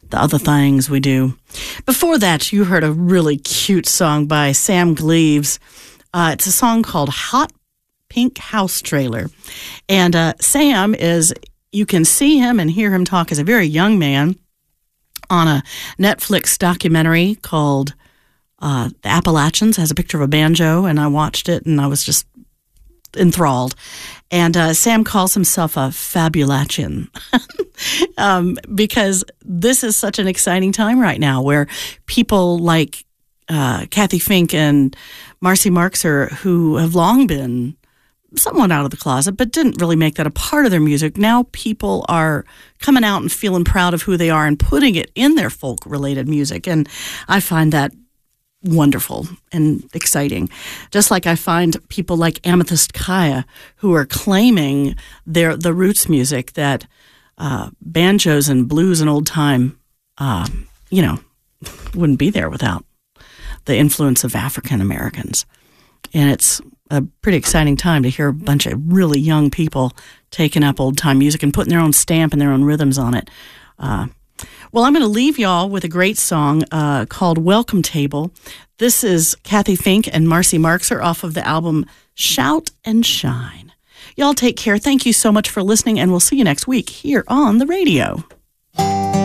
the other things we do. Before that, you heard a really cute song by Sam Gleaves. It's a song called Hot Pink House Trailer. And Sam is, you can see him and hear him talk as a very young man on a Netflix documentary called The Appalachians. Has a picture of a banjo, and I watched it, and I was just enthralled. And Sam calls himself a fabulachian because this is such an exciting time right now where people like Kathy Fink and Marcy Marxer, who have long been somewhat out of the closet, but didn't really make that a part of their music. Now people are coming out and feeling proud of who they are and putting it in their folk-related music. And I find that wonderful and exciting. Just like I find people like Amethyst Kaya who are claiming the roots music that banjos and blues and old time, wouldn't be there without the influence of African Americans. And it's a pretty exciting time to hear a bunch of really young people taking up old time music and putting their own stamp and their own rhythms on it. Well, I'm going to leave y'all with a great song called Welcome Table. This is Kathy Fink and Marcy Marxer off of the album Shout and Shine. Y'all take care. Thank you so much for listening, and we'll see you next week here on the radio.